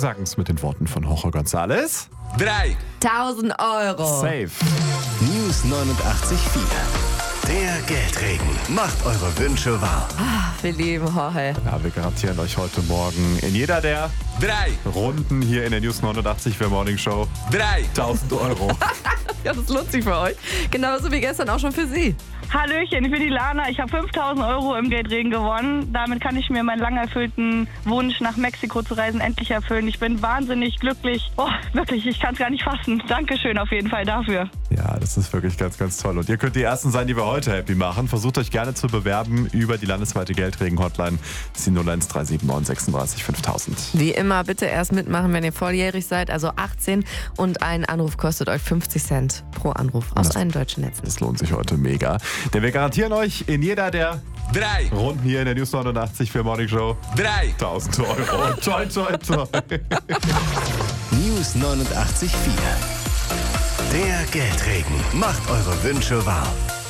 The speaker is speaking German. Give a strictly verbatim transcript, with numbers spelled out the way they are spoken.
sagen es mit den Worten von Jorge González. Drei. tausend Euro. Safe. News neunundachtzig Komma vier. Der Geldregen macht eure Wünsche wahr. Wir lieben Jorge. Ja, wir garantieren euch heute Morgen in jeder der Drei. Runden hier in der News neunundachtzig für Morning Show Drei. tausend Euro. Ja, das lohnt sich für euch. Genauso wie gestern auch schon für Sie. Hallöchen, ich bin die Lana. Ich habe fünftausend Euro im Geldregen gewonnen. Damit kann ich mir meinen lang erfüllten Wunsch, nach Mexiko zu reisen, endlich erfüllen. Ich bin wahnsinnig glücklich. Oh, wirklich, ich kann es gar nicht fassen. Dankeschön auf jeden Fall dafür. Ja, das ist wirklich ganz, ganz toll. Und ihr könnt die Ersten sein, die wir heute happy machen. Versucht euch gerne zu bewerben über die landesweite Geldregen-Hotline. Das ist die null eins drei sieben neun sechsunddreißig fünftausend. Wie immer, bitte erst mitmachen, wenn ihr volljährig seid, also achtzehn. Und ein Anruf kostet euch fünfzig Cent pro Anruf aus Das- allen deutschen Netzen. Das lohnt sich heute mega. Denn wir garantieren euch in jeder der Drei. Runden hier in der News neunundachtzig für Morning Show Drei. tausend Euro. Toi, toi, toi. News neunundachtzig Komma vier. Der Geldregen macht eure Wünsche wahr.